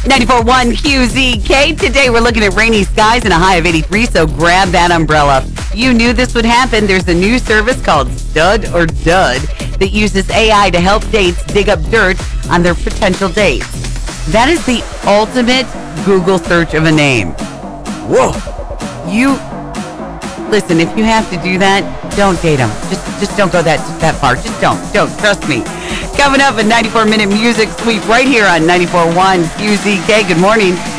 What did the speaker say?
94.1 QZK. Today we're looking at rainy skies and a high of 83, so grab that umbrella. You knew this would happen. There's a new service called Stud or Dud that uses AI to help dates dig up dirt on their potential dates. That is the ultimate Google search of a name. Whoa. Listen, if you have to do that, don't date them. Just don't go that far. Just don't. Trust me. Coming up, a 94-minute music sweep right here on 94.1 QZK. Good morning.